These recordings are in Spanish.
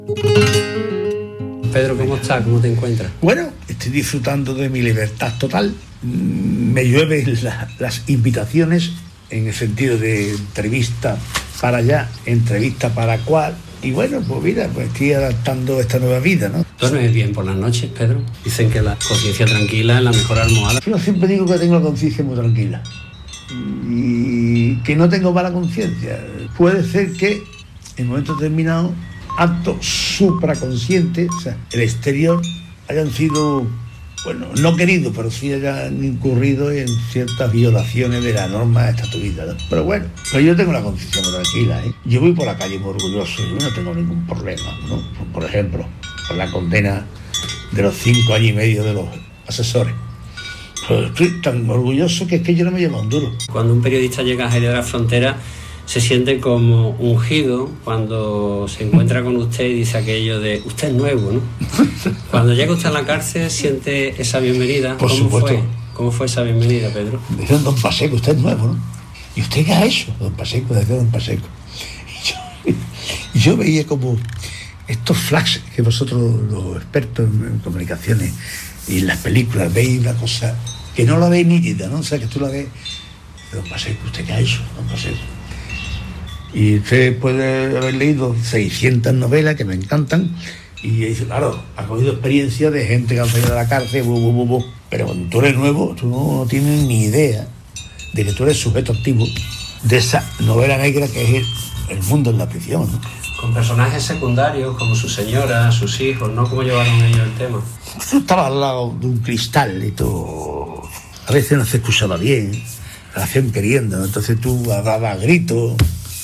Pedro, ¿cómo estás? ¿Cómo te encuentras? Bueno, estoy disfrutando de mi libertad total. Me llueven las invitaciones en el sentido de entrevista para allá, entrevista para cual. Y bueno, pues mira, pues estoy adaptando esta nueva vida, ¿no? ¿Duermes bien por las noches, Pedro? Dicen que la conciencia tranquila es la mejor almohada. Yo siempre digo que tengo la conciencia muy tranquila y que no tengo mala conciencia. Puede ser que en momentos determinados actos supraconscientes, o sea, el exterior, hayan sido, bueno, no queridos, pero sí hayan incurrido en ciertas violaciones de la norma estatuida, ¿no? Pero bueno, pues yo tengo la conciencia muy tranquila, ¿eh? Yo voy por la calle muy orgulloso, yo no tengo ningún problema, ¿no? Por ejemplo, por la condena de los 5 años y medio de los asesores. Pues estoy tan orgulloso que es que yo no me llevo un duro. Cuando un periodista llega a Jerez de la Frontera, se siente como ungido cuando se encuentra con usted y dice aquello de usted es nuevo, ¿no? Cuando llega usted a la cárcel, siente esa bienvenida. Por supuesto. ¿Cómo fue esa bienvenida, Pedro? Me dijeron, don Paseco, usted es nuevo, ¿no? ¿Y usted qué ha hecho? Don Paseco, decía don Paseco. Y yo veía como estos flashes que vosotros, los expertos en comunicaciones y en las películas, veis una cosa que no la veis nítida, ¿no? O sea, que tú la ves, don Paseco, ¿usted qué ha hecho, don Paseco? Y usted puede haber leído 600 novelas que me encantan y dice, claro, ha cogido experiencia de gente que ha salido de la cárcel, pero cuando tú eres nuevo, tú no tienes ni idea de que tú eres sujeto activo de esa novela negra que es el mundo en la prisión, ¿no? Con personajes secundarios como su señora, sus hijos, ¿no? ¿Cómo llevaron ellos el tema? Tú estabas al lado de un cristal y tú a veces no se escuchaba bien, la hacían queriendo, ¿no? Entonces tú hablabas a gritos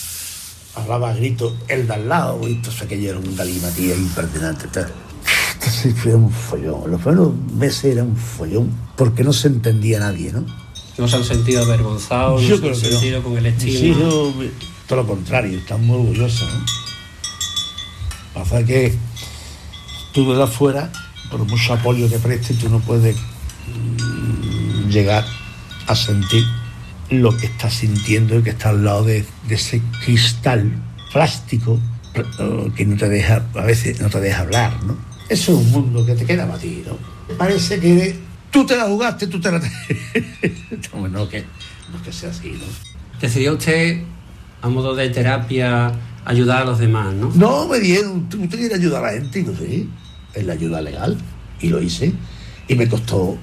él de al lado, y entonces aquello era un galimatía impresionante. Entonces fue un follón. Los primeros meses era un follón, porque no se entendía nadie, ¿no? ¿No se han sentido avergonzados? Yo ¿No creo se han que sentido con el estigma? Sí, yo, todo lo contrario, están muy orgullosos, ¿no? Pasa que tú de afuera, por mucho apoyo que prestes, tú no puedes llegar a sentir lo que estás sintiendo y que está al lado de ese cristal plástico que no te deja, a veces no te deja hablar, ¿no? Eso es un mundo que te queda para ti, ¿no? Parece que tú te la jugaste, tú te la... no que sea así, ¿no? ¿Decidió usted, a modo de terapia, ayudar a los demás, no? No, me dieron, usted quiere ayudar a la gente, y no sé, es la ayuda legal, y lo hice, y me costó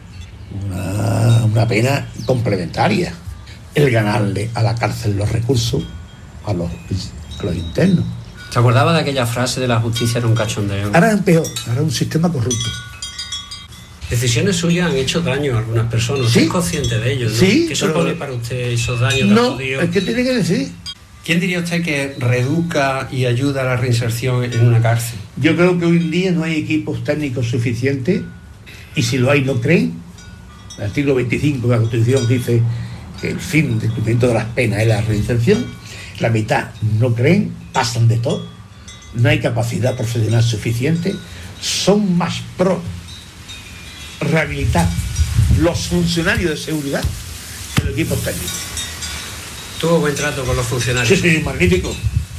una pena complementaria el ganarle a la cárcel los recursos a los internos. ¿Se acordaba de aquella frase de la justicia era un cachondeo? Ahora es peor, ahora es un sistema corrupto. Decisiones suyas han hecho daño a algunas personas. ¿Sí? ¿Es consciente de ello, no? Sí. ¿Qué supone para usted esos daños? No, es que tiene que decir. ¿Quién diría usted que reeduca y ayuda a la reinserción en una cárcel? Yo creo que hoy en día no hay equipos técnicos suficientes, y si lo hay, no creen. El artículo 25 de la Constitución dice que el fin del cumplimiento de las penas es la reinserción. La mitad no creen, pasan de todo, no hay capacidad profesional suficiente, son más pro rehabilitar los funcionarios de seguridad que los equipos técnicos. ¿Tuvo buen trato con los funcionarios? Sí, magnífico.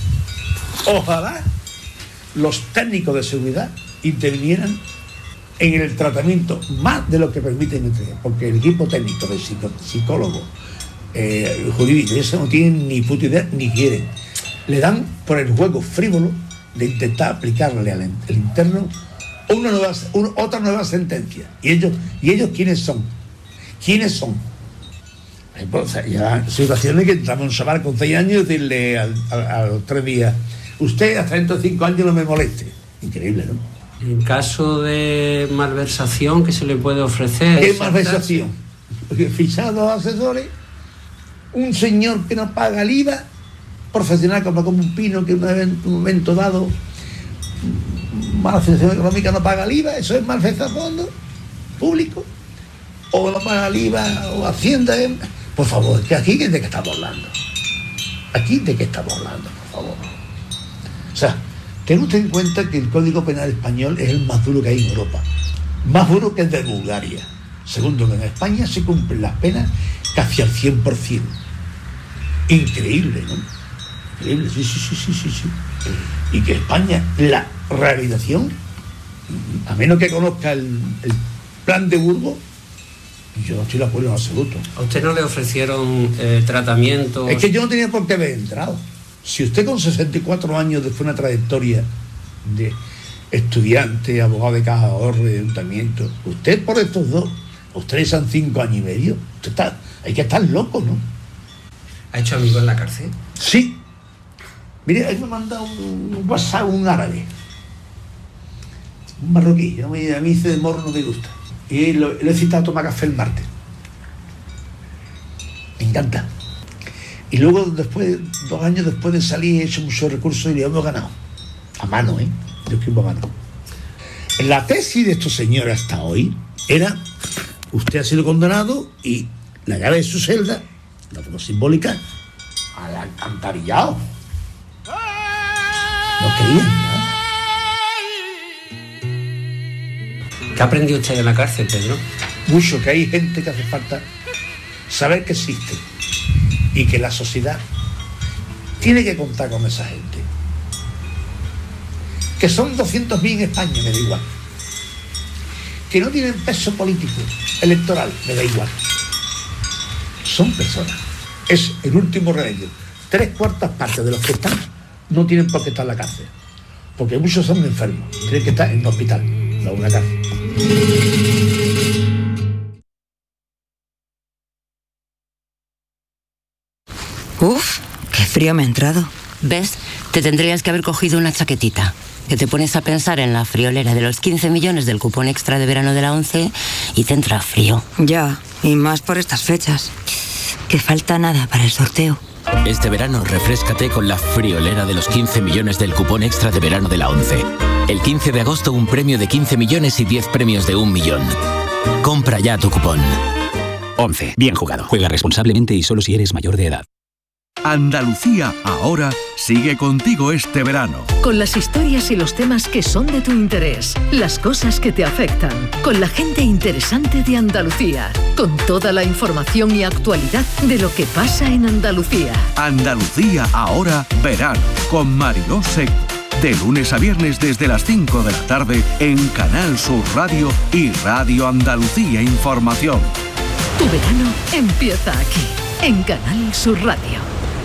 Ojalá los técnicos de seguridad intervinieran en el tratamiento más de lo que permiten entregar, porque el equipo técnico de psicólogo, jurídico, eso no tienen ni puta idea ni quieren. Le dan por el juego frívolo de intentar aplicarle al interno otra nueva sentencia. ¿Y ellos quiénes son? O sea, ya situaciones que entramos en un chaval con 6 años y decirle a los 3 días, usted hasta dentro de 5 años no me moleste. Increíble, ¿no? En caso de malversación, ¿qué se le puede ofrecer? ¿Qué malversación? Porque fichados los asesores, un señor que no paga el IVA, profesional como un pino que en un momento dado, mala situación económica, no paga el IVA, eso es malversación público, o no paga el IVA, o Hacienda. Por favor, que aquí de qué estamos hablando. Aquí de qué estamos hablando, por favor. O sea, ten usted en cuenta que el Código Penal español es el más duro que hay en Europa, más duro que el de Bulgaria. Segundo, que en España se cumplen las penas casi al 100%. Increíble, ¿no? Increíble, sí. Y que España, la rehabilitación, a menos que conozca el plan de Burgos, yo no estoy de acuerdo en absoluto. ¿A usted no le ofrecieron tratamientos? Es que yo no tenía por qué haber entrado. Si usted con 64 años, después de una trayectoria de estudiante, abogado de caja de ahorro y de ayuntamiento, usted por estos dos, ustedes son 5 años y medio, hay que estar loco, ¿no? ¿Ha hecho amigos en la cárcel? Sí. Mire, ahí me ha mandado un WhatsApp un árabe, un marroquí. A mí ese de morro no me gusta. Y lo he citado a tomar café el martes. Me encanta. Y luego, después, 2 años después de salir, he hecho muchos recursos y le hemos ganado. A mano, Yo escribo a mano. La tesis de estos señores hasta hoy era: usted ha sido condenado y la llave de su celda, la foto simbólica, al alcantarillado. No querían, ¿no? ¿Qué aprendió usted en la cárcel, Pedro? Mucho, que hay gente que hace falta saber que existe y que la sociedad tiene que contar con esa gente. Que son 200.000 en España, me da igual. Que no tienen peso político, electoral, me da igual. Son personas. Es el último remedio. 3/4 partes de los que están no tienen por qué estar en la cárcel. Porque muchos son enfermos. Tienen que estar en un hospital, no en una cárcel. Uf, qué frío me ha entrado. ¿Ves? Te tendrías que haber cogido una chaquetita. Que te pones a pensar en la friolera de los 15 millones del cupón extra de verano de la ONCE y te entra frío. Ya, y más por estas fechas. Que falta nada para el sorteo. Este verano refréscate con la friolera de los 15 millones del cupón extra de verano de la ONCE. El 15 de agosto un premio de 15 millones y 10 premios de 1 millón. Compra ya tu cupón. ONCE. Bien jugado. Juega responsablemente y solo si eres mayor de edad. Andalucía Ahora sigue contigo este verano. Con las historias y los temas que son de tu interés, las cosas que te afectan, con la gente interesante de Andalucía, con toda la información y actualidad de lo que pasa en Andalucía. Andalucía Ahora verano con Mariló Seco. De lunes a viernes desde las 5 de la tarde en Canal Sur Radio y Radio Andalucía Información. Tu verano empieza aquí, en Canal Sur Radio.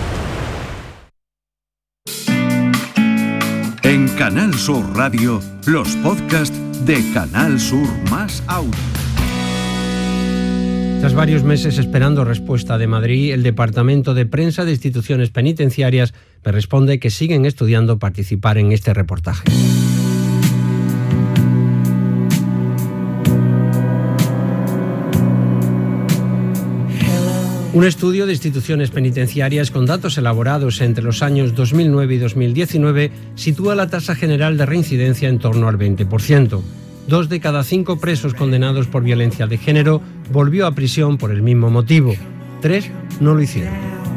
En Canal Sur Radio, los podcasts de Canal Sur más Audio. Tras varios meses esperando respuesta de Madrid, el Departamento de Prensa de Instituciones Penitenciarias me responde que siguen estudiando participar en este reportaje. Un estudio de instituciones penitenciarias con datos elaborados entre los años 2009 y 2019 sitúa la tasa general de reincidencia en torno al 20%. 2 de cada 5 presos condenados por violencia de género volvió a prisión por el mismo motivo. 3 no lo hicieron.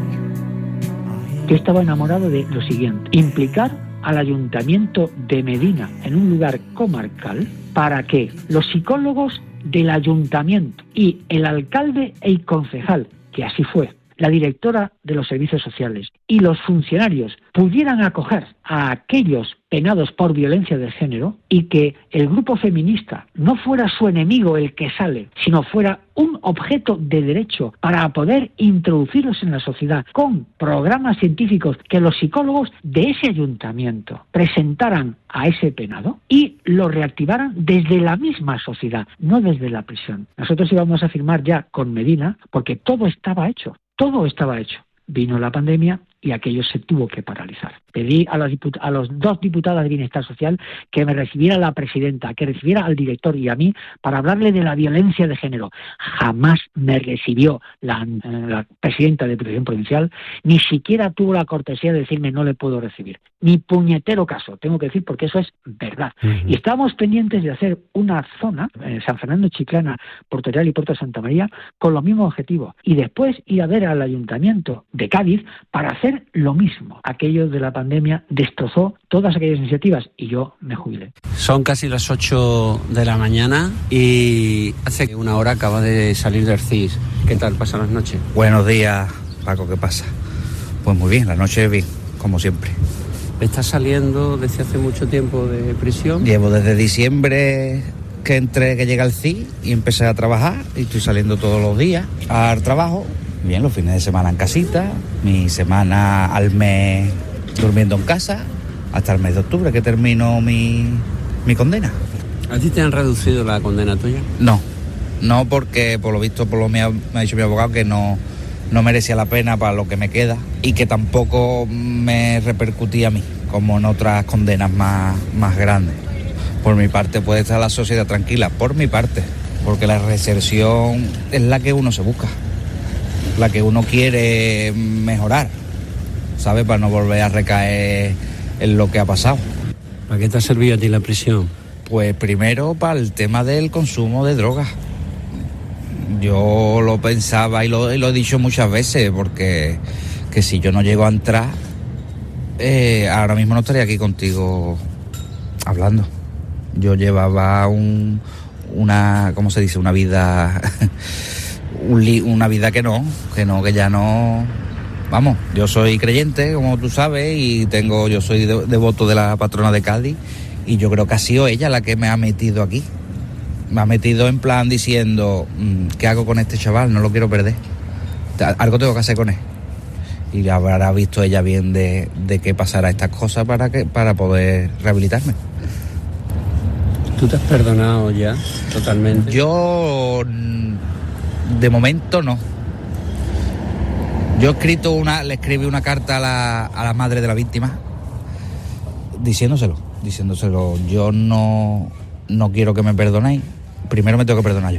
Yo estaba enamorado de lo siguiente: implicar al Ayuntamiento de Medina en un lugar comarcal para que los psicólogos del Ayuntamiento y el alcalde y concejal, que así fue, la directora de los servicios sociales y los funcionarios pudieran acoger a aquellos penados por violencia de género y que el grupo feminista no fuera su enemigo el que sale, sino fuera un objeto de derecho para poder introducirlos en la sociedad con programas científicos que los psicólogos de ese ayuntamiento presentaran a ese penado y lo reactivaran desde la misma sociedad, no desde la prisión. Nosotros íbamos a firmar ya con Medina porque todo estaba hecho. Todo estaba hecho. Vino la pandemia y aquello se tuvo que paralizar. Pedí a los 2 diputadas de Bienestar Social que me recibiera la presidenta, que recibiera al director y a mí para hablarle de la violencia de género. Jamás me recibió la presidenta de Protección Provincial, ni siquiera tuvo la cortesía de decirme no le puedo recibir. Ni puñetero caso, tengo que decir, porque eso es verdad. Y estábamos pendientes de hacer una zona, San Fernando, Chiclana, Puerto Real y Puerto Santa María, con los mismos objetivos. Y después ir a ver al Ayuntamiento de Cádiz para hacer lo mismo. Aquello de la pandemia destrozó todas aquellas iniciativas y yo me jubilé. Son casi las 8 de la mañana y hace una hora acaba de salir del CIS. ¿Qué tal pasan las noches? Buenos días, Paco, ¿qué pasa? Pues muy bien, la noche bien, como siempre. ¿Estás saliendo desde hace mucho tiempo de prisión? Llevo desde diciembre que llegué al CIE y empecé a trabajar y estoy saliendo todos los días al trabajo. Bien, los fines de semana en casita, mi semana al mes durmiendo en casa, hasta el mes de octubre que termino mi condena. ¿A ti te han reducido la condena tuya? No, porque por lo visto me ha dicho mi abogado que no merecía la pena para lo que me queda y que tampoco me repercutía a mí, como en otras condenas más grandes. Por mi parte puede estar la sociedad tranquila, por mi parte, porque la reinserción es la que uno se busca, la que uno quiere mejorar, ¿sabes? Para no volver a recaer en lo que ha pasado. ¿Para qué te ha servido a ti la prisión? Pues primero para el tema del consumo de drogas. Yo lo pensaba y lo he dicho muchas veces, porque que si yo no llego a entrar, ahora mismo no estaría aquí contigo hablando. Yo llevaba ¿cómo se dice? Una vida, una vida que ya no. Vamos, yo soy creyente, como tú sabes, y yo soy devoto de la patrona de Cádiz, y yo creo que ha sido ella la que me ha metido aquí. Me ha metido en plan diciendo, ¿qué hago con este chaval? No lo quiero perder. Algo tengo que hacer con él. Y habrá visto ella bien de qué pasará estas cosas para poder rehabilitarme. ¿Tú te has perdonado ya totalmente? Yo, de momento, no. Yo le escribí una carta a la madre de la víctima diciéndoselo. Yo no quiero que me perdonéis. Primero me tengo que perdonar yo.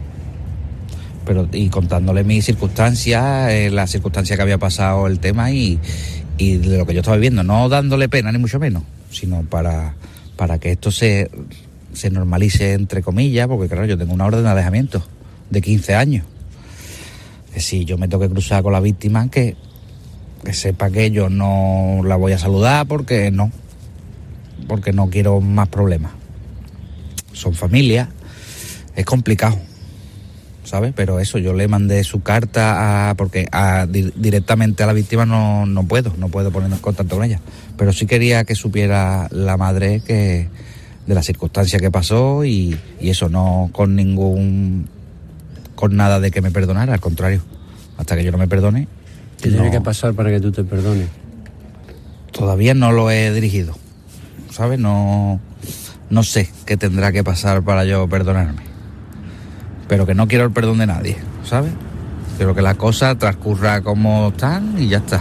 Y contándole mis circunstancias, las circunstancias que había pasado el tema y de lo que yo estaba viviendo. No dándole pena, ni mucho menos, sino para que esto se normalice, entre comillas, porque claro, yo tengo una orden de alejamiento de 15 años. Que si yo me tengo que cruzar con la víctima, que sepa que yo no la voy a saludar porque no quiero más problemas. Son familia, es complicado, ¿sabes? Pero eso, yo le mandé su carta porque directamente a la víctima no puedo ponernos en contacto con ella. Pero sí quería que supiera la madre de las circunstancias que pasó y eso, no con nada de que me perdonara, al contrario, hasta que yo no me perdone. ¿Qué tiene que pasar para que tú te perdones? Todavía no lo he dirigido, ¿sabes? No sé qué tendrá que pasar para yo perdonarme. Pero que no quiero el perdón de nadie, ¿sabes? Quiero que la cosa transcurra como están y ya está.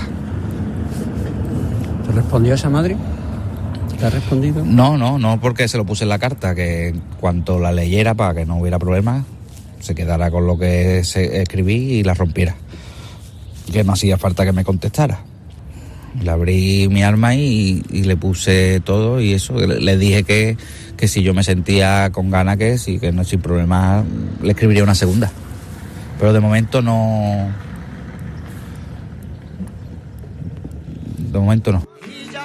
¿Te respondió esa madre? ¿Te ha respondido? No, porque se lo puse en la carta, que en cuanto la leyera, para que no hubiera problemas, se quedara con lo que escribí y la rompiera. Que no hacía falta que me contestara. Le abrí mi alma y le puse todo y eso. Le dije que si yo me sentía con ganas, que sí, que no, sin problema, le escribiría una segunda. Pero de momento no. De momento no.